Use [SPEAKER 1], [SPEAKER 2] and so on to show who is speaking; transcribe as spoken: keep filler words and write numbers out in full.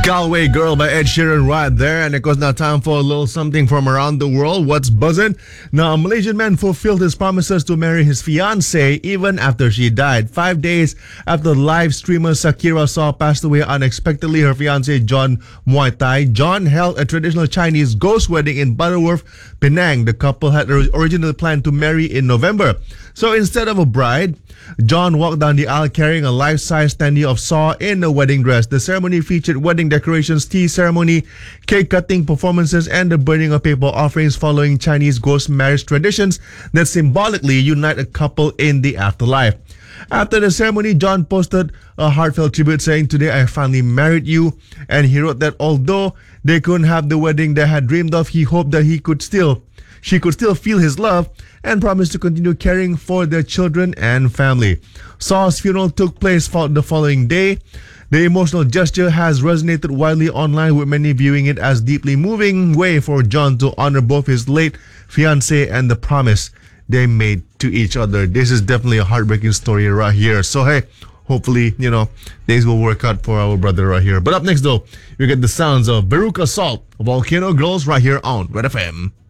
[SPEAKER 1] Galway Girl by Ed Sheeran right there. And of course, now time for a little something from around the world. What's buzzing? Now, a Malaysian man fulfilled his promises to marry his fiancée even after she died. Five days after live streamer Sakira Saw passed away unexpectedly, her fiancé John Muay Thai. John held a traditional Chinese ghost wedding in Butterworth, Penang. The couple had originally planned to marry in November. So instead of a bride, John walked down the aisle carrying a life-size standee of Saw in a wedding dress. The ceremony featured wedding decorations, tea ceremony, cake cutting performances, and the burning of paper offerings following Chinese ghost marriage traditions that symbolically unite a couple in the afterlife. After the ceremony, John posted a heartfelt tribute saying, "Today I finally married you." And he wrote that although they couldn't have the wedding they had dreamed of, he hoped that he could still, she could still feel his love and promised to continue caring for their children and family. Saw's funeral took place the following day. The emotional gesture has resonated widely online, with many viewing it as deeply moving way for John to honor both his late fiancée and the promise they made to each other. This is definitely a heartbreaking story right here. So hey, hopefully, you know, things will work out for our brother right here. But up next though, you get the sounds of Veruca Salt, Volcano Girls right here on Red F M.